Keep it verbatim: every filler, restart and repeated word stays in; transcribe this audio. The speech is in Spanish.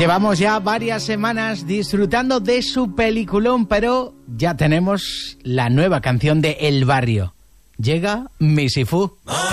Llevamos ya varias semanas disfrutando de su peliculón, pero ya tenemos la nueva canción de El Barrio. Llega Missy Fu.